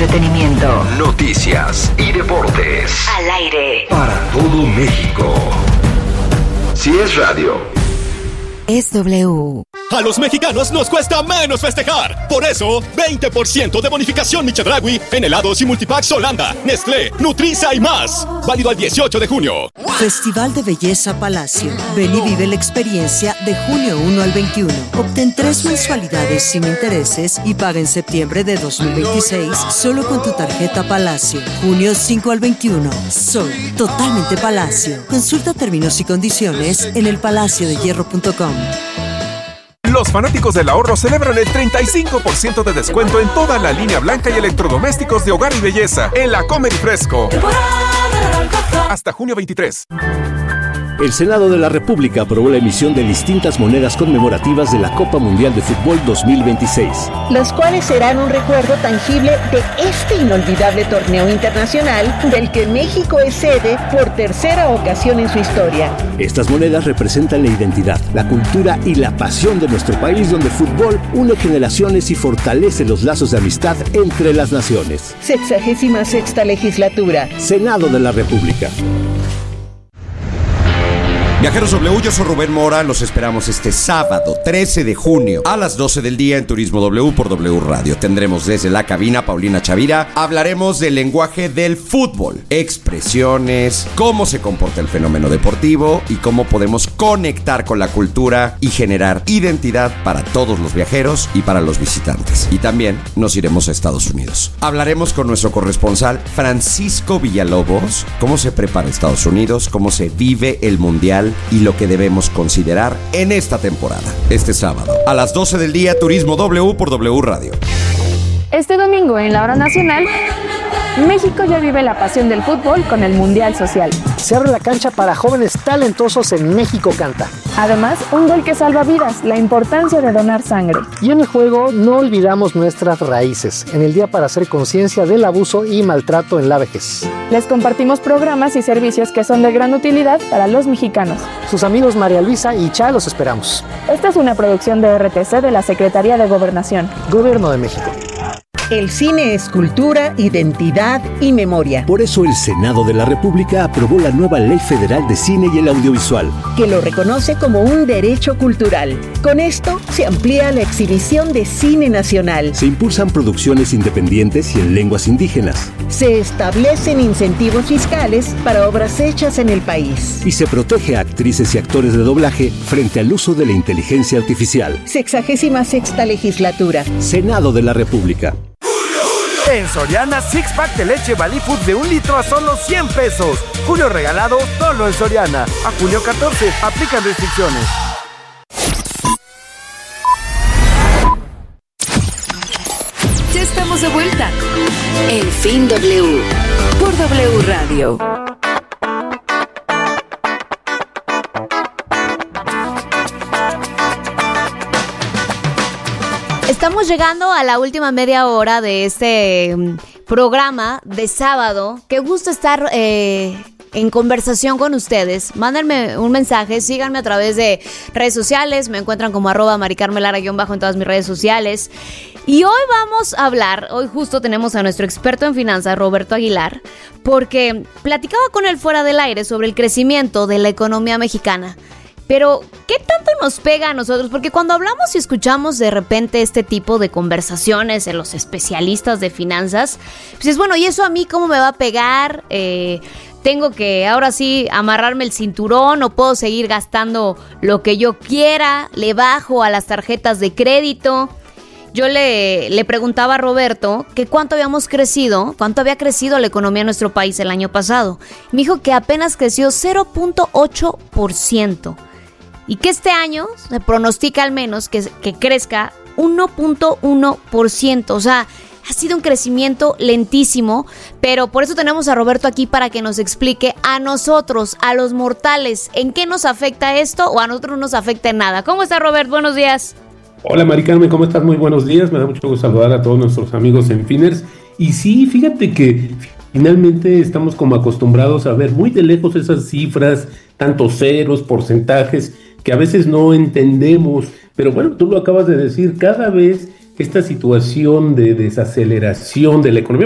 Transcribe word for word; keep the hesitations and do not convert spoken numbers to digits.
entretenimiento, noticias y deportes. Al aire. Para todo México. Si es radio, es W. A los mexicanos nos cuesta menos festejar. Por eso, veinte por ciento de bonificación Michedragui en helados y multipacks Holanda, Nestlé, Nutriza y más. Válido al dieciocho de junio. Festival de Belleza Palacio. Ven y vive la experiencia de junio uno al veintiuno. Obtén tres mensualidades sin intereses y paga en septiembre de dos mil veintiséis solo con tu tarjeta Palacio. Junio cinco al veintiuno. Sol, totalmente Palacio. Consulta términos y condiciones en el palacio de hierro punto com. Los fanáticos del ahorro celebran el treinta y cinco por ciento de descuento en toda la línea blanca y electrodomésticos de hogar y belleza en la Comer y Fresco. Hasta junio veintitrés. El Senado de la República aprobó la emisión de distintas monedas conmemorativas de la Copa Mundial de Fútbol dos mil veintiséis. Los cuales serán un recuerdo tangible de este inolvidable torneo internacional del que México es sede por tercera ocasión en su historia. Estas monedas representan la identidad, la cultura y la pasión de nuestro país, donde el fútbol une generaciones y fortalece los lazos de amistad entre las naciones. Sexagésima sexta legislatura. Senado de la República. Viajeros W, yo soy Rubén Mora, los esperamos este sábado trece de junio a las doce del día en Turismo W por W Radio. Tendremos desde la cabina Paulina Chavira, hablaremos del lenguaje del fútbol, expresiones, cómo se comporta el fenómeno deportivo y cómo podemos conectar con la cultura y generar identidad para todos los viajeros y para los visitantes. Y también nos iremos a Estados Unidos. Hablaremos con nuestro corresponsal Francisco Villalobos, cómo se prepara Estados Unidos, cómo se vive el Mundial y lo que debemos considerar en esta temporada. Este sábado, a las doce del día, Turismo W por W Radio. Este domingo en la hora nacional, México ya vive la pasión del fútbol con el Mundial Social. Se abre la cancha para jóvenes talentosos en México Canta. Además, un gol que salva vidas, la importancia de donar sangre. Y en el juego no olvidamos nuestras raíces, en el día para hacer conciencia del abuso y maltrato en la vejez. Les compartimos programas y servicios que son de gran utilidad para los mexicanos. Sus amigos María Luisa y Cha los esperamos. Esta es una producción de R T C de la Secretaría de Gobernación. Gobierno de México. El cine es cultura, identidad y memoria. Por eso el Senado de la República aprobó la nueva Ley Federal de Cine y el Audiovisual, que lo reconoce como un derecho cultural. Con esto se amplía la exhibición de cine nacional. Se impulsan producciones independientes y en lenguas indígenas. Se establecen incentivos fiscales para obras hechas en el país. Y se protege a actrices y actores de doblaje frente al uso de la inteligencia artificial. Sexagésima sexta legislatura. Senado de la República. En Soriana, six pack de leche Valley Food de un litro a solo cien pesos. Julio regalado solo en Soriana. A junio catorce, aplican restricciones. Ya estamos de vuelta. El Fin W por W Radio. Estamos llegando a la última media hora de este um, programa de sábado. Qué gusto estar eh, en conversación con ustedes. Mándenme un mensaje, síganme a través de redes sociales. Me encuentran como arroba maricarmelara-bajo en todas mis redes sociales. Y hoy vamos a hablar, hoy justo tenemos a nuestro experto en finanzas, Roberto Aguilar, porque platicaba con él fuera del aire sobre el crecimiento de la economía mexicana. Pero, ¿qué tanto nos pega a nosotros? Porque cuando hablamos y escuchamos de repente este tipo de conversaciones de los especialistas de finanzas, pues es bueno, ¿y eso a mí cómo me va a pegar? Eh, tengo que ahora sí amarrarme el cinturón, o puedo seguir gastando lo que yo quiera, le bajo a las tarjetas de crédito. Yo le, le preguntaba a Roberto que cuánto habíamos crecido, cuánto había crecido la economía de nuestro país el año pasado. Me dijo que apenas creció cero punto ocho por ciento. Y que este año se pronostica al menos que, que crezca uno punto uno por ciento. O sea, ha sido un crecimiento lentísimo, pero por eso tenemos a Roberto aquí para que nos explique a nosotros, a los mortales, en qué nos afecta esto o a nosotros no nos afecta en nada. ¿Cómo está, Robert? Buenos días. Hola, Mari Carmen, ¿cómo estás? Muy buenos días. Me da mucho gusto saludar a todos nuestros amigos en Finers. Y sí, fíjate que finalmente estamos como acostumbrados a ver muy de lejos esas cifras, tantos ceros, porcentajes, que a veces no entendemos, pero bueno, tú lo acabas de decir, cada vez esta situación de desaceleración de la economía,